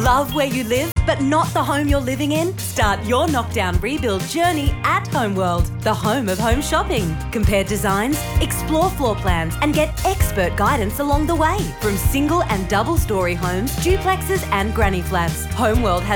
Love where you live, but not the home you're living in? Start your knockdown rebuild journey at Homeworld, the home of home shopping. Compare designs, explore floor plans, and get expert guidance along the way. From single and double story homes, duplexes, and granny flats, Homeworld has